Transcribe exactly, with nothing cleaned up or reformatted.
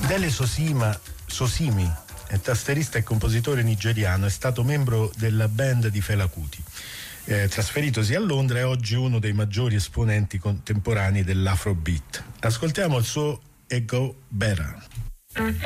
Dele Sosima, Sosimi, è tastierista e compositore nigeriano, è stato membro della band di Fela Kuti. Eh, trasferitosi a Londra, è oggi uno dei maggiori esponenti contemporanei dell'Afrobeat. Ascoltiamo il suo E Go Better.